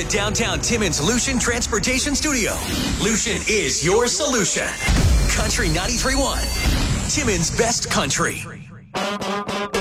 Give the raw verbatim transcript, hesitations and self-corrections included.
the downtown Timmins Lucian Transportation Studio. Lucian is your solution. Country ninety-three point one, Timmins' best country.